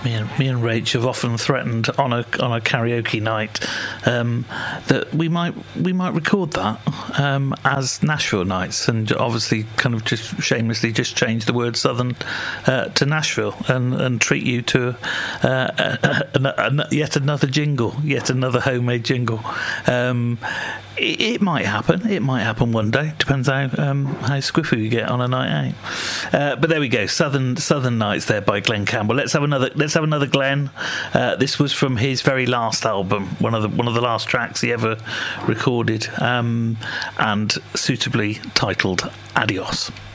Me and Rach have often threatened on a karaoke night that we might record that as Nashville Nights, and obviously kind of just shamelessly just change the word Southern to Nashville, and treat you to yet another jingle, yet another homemade jingle. It might happen. It might happen one day. Depends how squiffy we get on a night out. But there we go. Southern Nights there by Glenn Campbell. Let's have another Glenn. This was from his very last album, one of the last tracks he ever recorded, and suitably titled Adios.